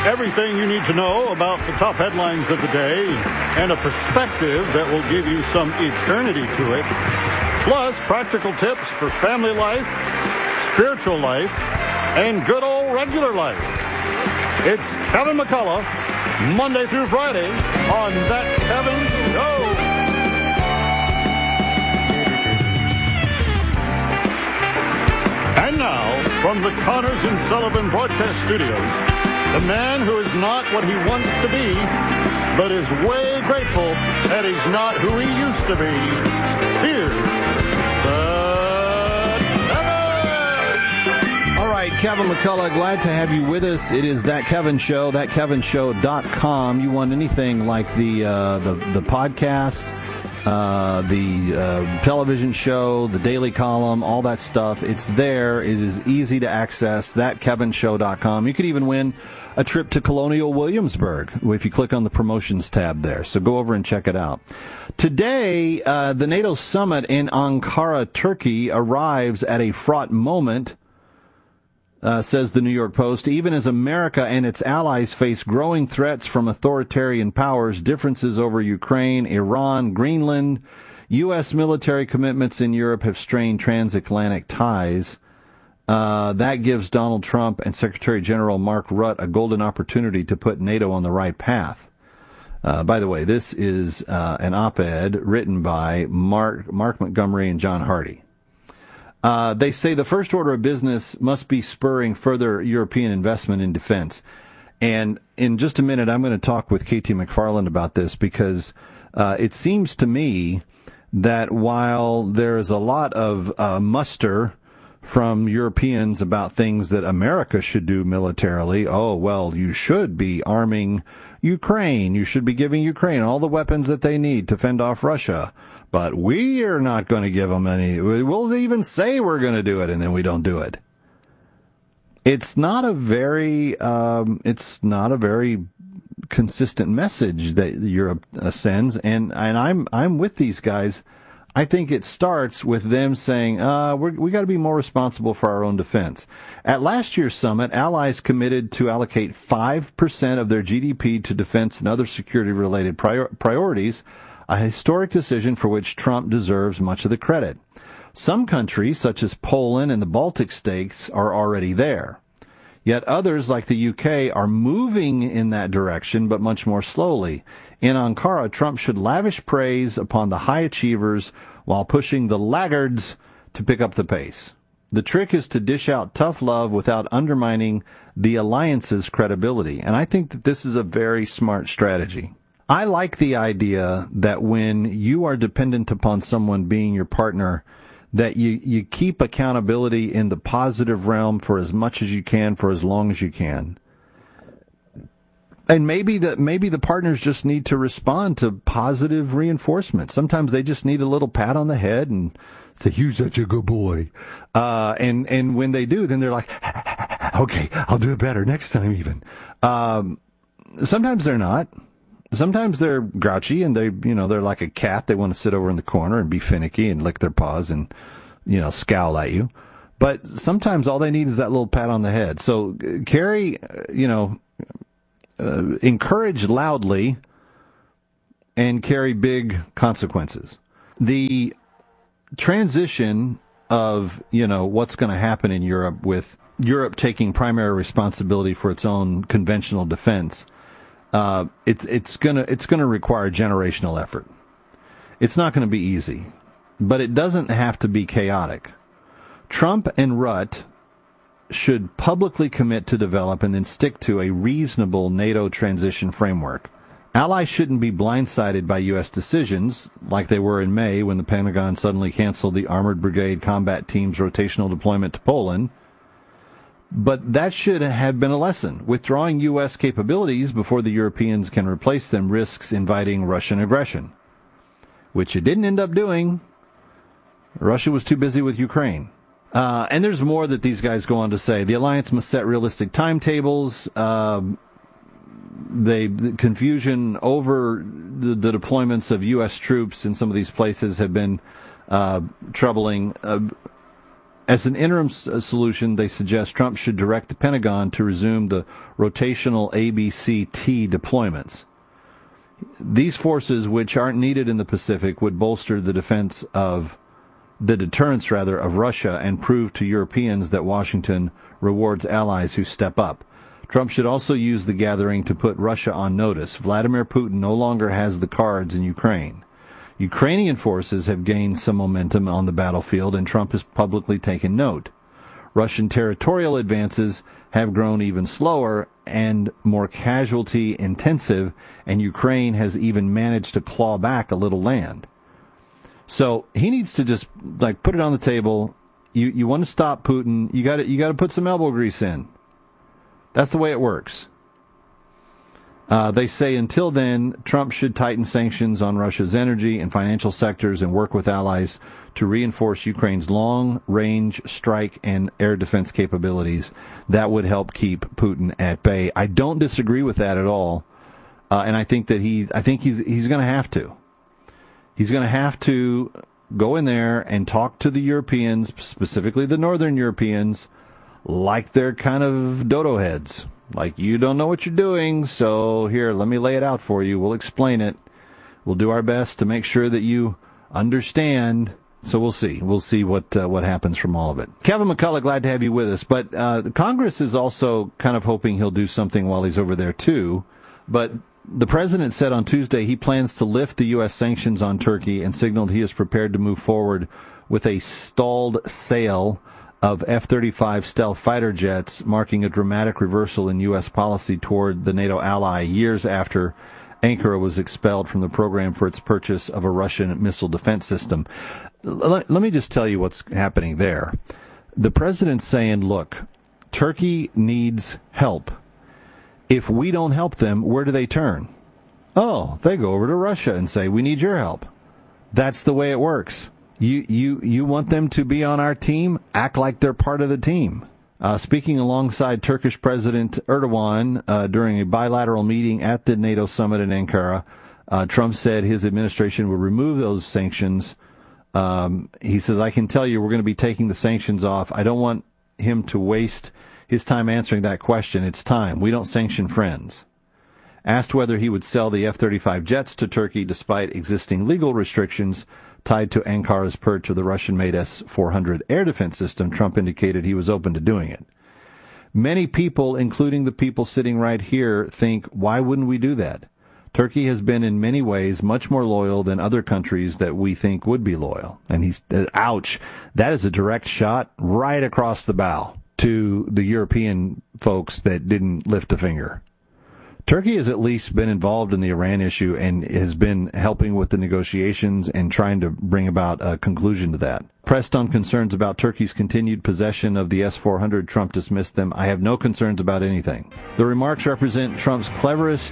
Everything you need to know about the top headlines of the day and a perspective that will give you some eternity to it. Plus, practical tips for family life, spiritual life, and good old regular life. It's Kevin McCullough, Monday through Friday on That Kevin Show. And now, from the Connors and Sullivan Broadcast Studios, the man who is not what he wants to be, but is way grateful that he's not who he used to be. Here's All right, Kevin McCullough, glad to have you with us. It is That Kevin Show, thatkevinshow.com. You want anything like the podcast, the television show, the daily column, all that stuff, it's there. It is easy to access, thatkevinshow.com. You could even win a trip to Colonial Williamsburg if you click on the promotions tab there. So go over and check it out. Today, the NATO summit in Ankara, Turkey, arrives at a fraught moment, says the New York Post. Even as America and its allies face growing threats from authoritarian powers, differences over Ukraine, Iran, Greenland, U.S. military commitments in Europe have strained transatlantic ties. That gives Donald Trump and Secretary General Mark Rutte a golden opportunity to put NATO on the right path. By the way, this is an op-ed written by Mark Montgomery and John Hardy. They say the first order of business must be spurring further European investment in defense. And in just a minute, I'm going to talk with K.T. McFarland about this because it seems to me that while there is a lot of muster from Europeans about things that America should do militarily, oh, well, you should be arming Ukraine. You should be giving Ukraine all the weapons that they need to fend off Russia. But we are not going to give them any. We'll even say we're going to do it, and then we don't do it. It's not a very consistent message that Europe sends, and I'm with these guys. I think it starts with them saying we got to be more responsible for our own defense. At last year's summit, allies committed to allocate 5% of their GDP to defense and other security-related priorities. A historic decision for which Trump deserves much of the credit. Some countries, such as Poland and the Baltic states, are already there. Yet others, like the UK, are moving in that direction, but much more slowly. In Ankara, Trump should lavish praise upon the high achievers while pushing the laggards to pick up the pace. The trick is to dish out tough love without undermining the alliance's credibility. And I think that this is a very smart strategy. I like the idea that when you are dependent upon someone being your partner, that you keep accountability in the positive realm for as much as you can, for as long as you can. And maybe the partners just need to respond to positive reinforcement. Sometimes they just need a little pat on the head and say, "You're such a good boy." And when they do, then they're like, "Okay, I'll do it better next time." Even sometimes they're not. Sometimes they're grouchy and they're like a cat. They want to sit over in the corner and be finicky and lick their paws and, scowl at you. But sometimes all they need is that little pat on the head. So carry, encourage loudly and carry big consequences. The transition of, what's going to happen in Europe with Europe taking primary responsibility for its own conventional defense, it's gonna require generational effort. It's not going to be easy, but it doesn't have to be chaotic. Trump and Rutte should publicly commit to develop and then stick to a reasonable NATO transition framework. Allies shouldn't be blindsided by U.S. decisions, like they were in May when the Pentagon suddenly canceled the Armored Brigade Combat Team's rotational deployment to Poland. But that should have been a lesson. Withdrawing U.S. capabilities before the Europeans can replace them risks inviting Russian aggression, which it didn't end up doing. Russia was too busy with Ukraine. And there's more that these guys go on to say. The alliance must set realistic timetables. The confusion over the deployments of U.S. troops in some of these places have been troubling. As an interim solution, they suggest Trump should direct the Pentagon to resume the rotational ABC-T deployments. These forces, which aren't needed in the Pacific, would bolster the deterrence of Russia and prove to Europeans that Washington rewards allies who step up. Trump should also use the gathering to put Russia on notice. Vladimir Putin no longer has the cards in Ukraine. Ukrainian forces have gained some momentum on the battlefield, and Trump has publicly taken note. Russian territorial advances have grown even slower and more casualty intensive, and Ukraine has even managed to claw back a little land. So he needs to just put it on the table. You want to stop Putin, you got to put some elbow grease in. That's the way it works. They say until then, Trump should tighten sanctions on Russia's energy and financial sectors and work with allies to reinforce Ukraine's long-range strike and air defense capabilities. That would help keep Putin at bay. I don't disagree with that at all, and I think that he's going to have to. He's going to have to go in there and talk to the Europeans, specifically the Northern Europeans, like they're kind of dodo heads. Like, you don't know what you're doing, so here, let me lay it out for you. We'll explain it. We'll do our best to make sure that you understand. So we'll see. We'll see what happens from all of it. Kevin McCullough, glad to have you with us. But Congress is also kind of hoping he'll do something while he's over there, too. But the president said on Tuesday he plans to lift the U.S. sanctions on Turkey and signaled he is prepared to move forward with a stalled sale of F-35 stealth fighter jets, marking a dramatic reversal in U.S. policy toward the NATO ally years after Ankara was expelled from the program for its purchase of a Russian missile defense system. Let me just tell you what's happening there. The president's saying, look, Turkey needs help. If we don't help them, where do they turn? Oh, they go over to Russia and say, we need your help. That's the way it works. You want them to be on our team? Act like they're part of the team. Speaking alongside Turkish President Erdogan during a bilateral meeting at the NATO summit in Ankara, Trump said his administration will remove those sanctions. He says, I can tell you we're going to be taking the sanctions off. I don't want him to waste his time answering that question. It's time. We don't sanction friends. Asked whether he would sell the F-35 jets to Turkey despite existing legal restrictions tied to Ankara's purchase of the Russian-made S-400 air defense system, Trump indicated he was open to doing it. Many people, including the people sitting right here, think, why wouldn't we do that? Turkey has been in many ways much more loyal than other countries that we think would be loyal. And he's, ouch, that is a direct shot right across the bow to the European folks that didn't lift a finger. Turkey has at least been involved in the Iran issue and has been helping with the negotiations and trying to bring about a conclusion to that. Pressed on concerns about Turkey's continued possession of the S-400, Trump dismissed them. I have no concerns about anything. The remarks represent Trump's clearest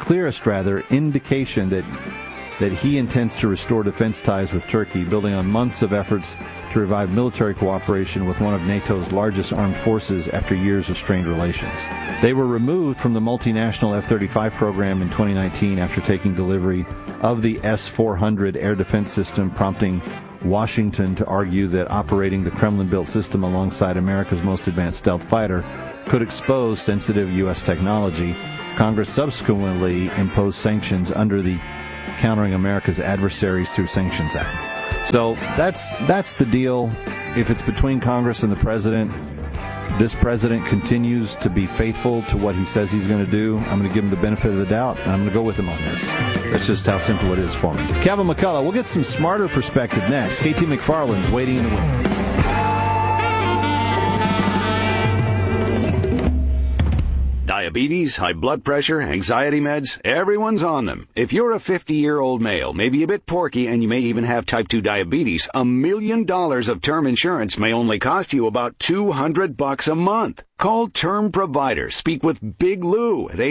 indication that he intends to restore defense ties with Turkey, building on months of efforts to revive military cooperation with one of NATO's largest armed forces after years of strained relations. They were removed from the multinational F-35 program in 2019 after taking delivery of the S-400 air defense system, prompting Washington to argue that operating the Kremlin-built system alongside America's most advanced stealth fighter could expose sensitive U.S. technology. Congress subsequently imposed sanctions under the Countering America's Adversaries Through Sanctions Act. So that's the deal. If it's between Congress and the president, this president continues to be faithful to what he says he's going to do. I'm going to give him the benefit of the doubt, and I'm going to go with him on this. That's just how simple it is for me. Kevin McCullough, we'll get some smarter perspective next. KT McFarland's waiting in the wings. Diabetes, high blood pressure, anxiety meds, everyone's on them. If you're a 50-year-old male, maybe a bit porky, and you may even have type 2 diabetes, $1 million of term insurance may only cost you about $200 a month. Call Term Provider. Speak with Big Lou at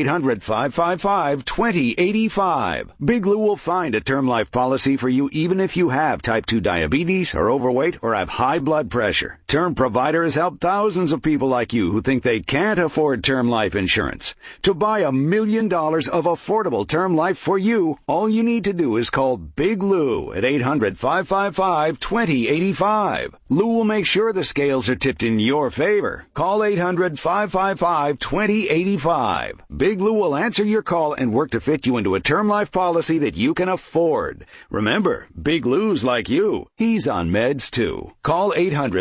800-555-2085. Big Lou will find a term life policy for you even if you have type 2 diabetes, are overweight, or have high blood pressure. Term Provider has helped thousands of people like you who think they can't afford term life insurance. To buy $1 million of affordable term life for you, all you need to do is call Big Lou at 800-555-2085. Lou will make sure the scales are tipped in your favor. Call 800-555-2085. Big Lou will answer your call and work to fit you into a term life policy that you can afford. Remember, Big Lou's like you. He's on meds too. Call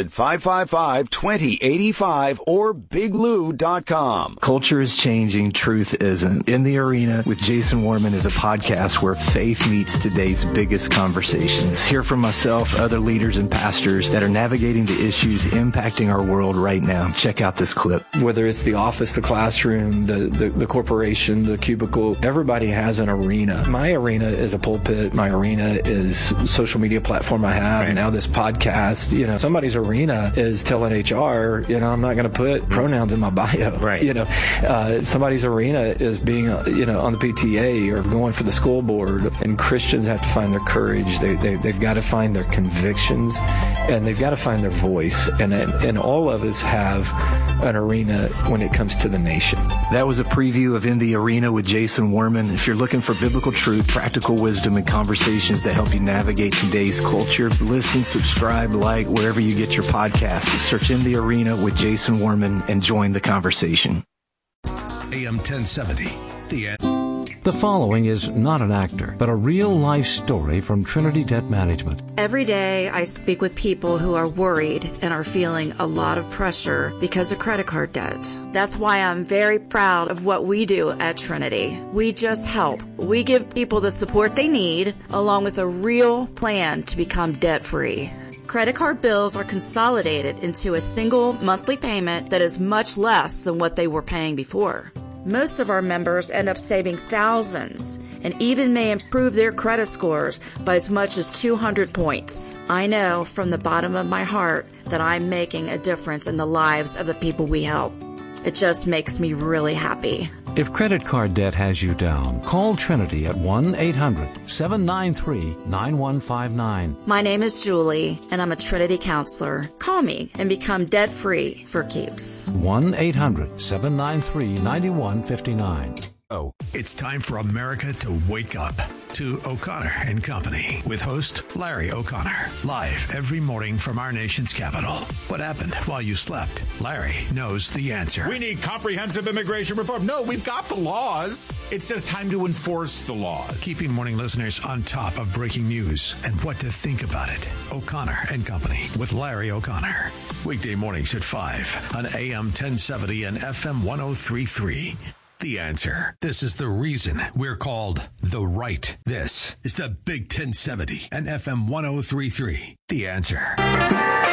800-555-2085 or biglou.com. Culture is changing, truth isn't. In the Arena with Jason Warman is a podcast where faith meets today's biggest conversations. Hear from myself, other leaders and pastors that are navigating the issues impacting our world right now. Check out this clip. Whether it's the office, the classroom, the corporation, the cubicle, everybody has an arena. My arena is a pulpit. My arena is social media platform I have. Right. Now this podcast, somebody's arena is telling HR, I'm not going to put pronouns in my bio. Right. Somebody's arena is being, on the PTA or going for the school board. And Christians have to find their courage. They've got to find their convictions, and they've got to find their voice. And all of us have an arena when it comes to the nation. That was a preview of In the Arena with Jason Warman. If you're looking for biblical truth, practical wisdom, and conversations that help you navigate today's culture, listen, subscribe, like, wherever you get your podcasts. Search In the Arena with Jason Warman and join the conversation. AM 1070. The following is not an actor, but a real-life story from Trinity Debt Management. Every day I speak with people who are worried and are feeling a lot of pressure because of credit card debt. That's why I'm very proud of what we do at Trinity. We just help. We give people the support they need, along with a real plan to become debt-free. Credit card bills are consolidated into a single monthly payment that is much less than what they were paying before. Most of our members end up saving thousands and even may improve their credit scores by as much as 200 points. I know from the bottom of my heart that I'm making a difference in the lives of the people we help. It just makes me really happy. If credit card debt has you down, call Trinity at 1-800-793-9159. My name is Julie, and I'm a Trinity counselor. Call me and become debt-free for keeps. 1-800-793-9159. Oh, it's time for America to wake up to O'Connor and Company with host Larry O'Connor. Live every morning from our nation's capital. What happened while you slept? Larry knows the answer. We need comprehensive immigration reform. No, we've got the laws. It's just time to enforce the laws. Keeping morning listeners on top of breaking news and what to think about it. O'Connor and Company with Larry O'Connor. Weekday mornings at 5 on AM 1070 and FM 103.3. The Answer. This is the reason we're called The Right. This is the Big 1070 and FM 103.3. The Answer.